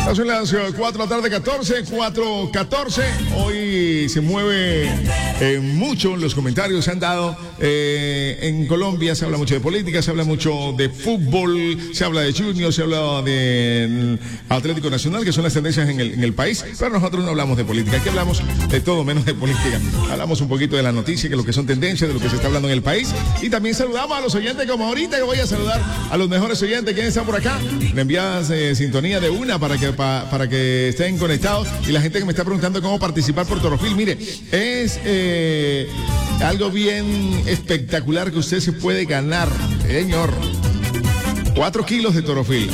Son las 4 de la tarde, 4:14. Hoy se mueve mucho, los comentarios se han dado. En Colombia se habla mucho de política, se habla mucho de fútbol, se habla de Junior, se habla de Atlético Nacional, que son las tendencias en el país, pero nosotros no hablamos de política, aquí hablamos de todo menos de política. Hablamos un poquito de la noticia, que lo que son tendencias, de lo que se está hablando en el país, y también saludamos a los oyentes, como ahorita que voy a saludar a los mejores oyentes. ¿Quiénes están por acá? Me envías sintonía de una para que estén conectados, y la gente que me está preguntando cómo participar por Torofil, mire, es algo bien espectacular que usted se puede ganar, señor. 4 kilos de Torofil.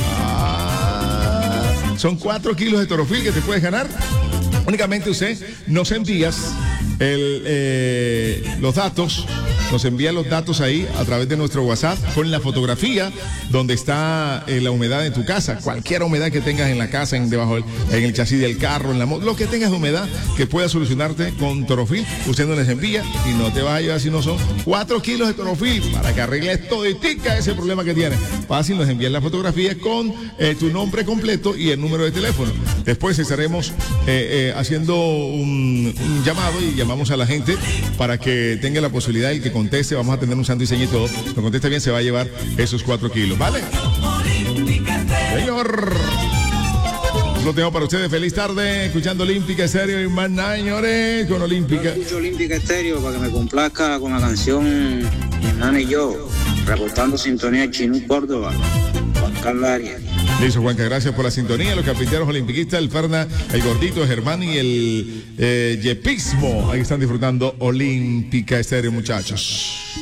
Son 4 kilos de Torofil que te puedes ganar. Únicamente usted nos envías los datos. Nos envía los datos ahí a través de nuestro WhatsApp con la fotografía donde está la humedad de tu casa, cualquier humedad que tengas en la casa, en el chasis del carro, en la moto, lo que tengas de humedad que pueda solucionarte con Torofil. Usted nos les envía y no te vas a llevar si no son 4 kilos de Torofil para que arregles toditica ese problema que tienes. Fácil, nos envías la fotografía con tu nombre completo y el número de teléfono. Después estaremos haciendo un llamado y llamamos a la gente para que tenga la posibilidad y que conteste. Vamos a tener un santo diseño y todo. Lo conteste bien, se va a llevar esos 4 kilos, ¿vale? Señor, lo tengo para ustedes. Feliz tarde, escuchando Olímpica Estéreo y más nada, señores, con Olímpica. Yo escucho Olímpica Estéreo para que me complazca con la canción Mi hermano y yo, reportando sintonía Chinú Córdoba, Juan Carlos Arias. Listo, Juanca, gracias por la sintonía. Los carpinteros olimpiquistas, el Ferna, el Gordito, Germán y el Yepismo. Ahí están disfrutando Olímpica Estéreo, muchachos.